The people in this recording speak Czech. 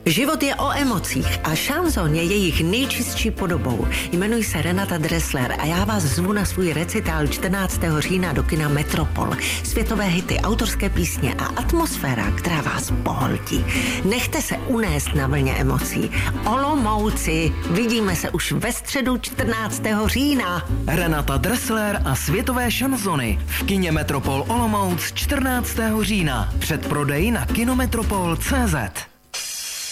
Život je o emocích a šanson je jejich nejčistší podobou. Jmenuji se Renata Dressler a já vás zvu na svůj recitál 14. října do kina Metropol. Světové hity, autorské písně a atmosféra, která vás pohltí. Nechte se unést na vlně emocí. Olomouci, vidíme se už ve středu 14. října. Renata Dressler a světové šansony v kině Metropol Olomouc 14. října. Předprodej na kinometropol.cz.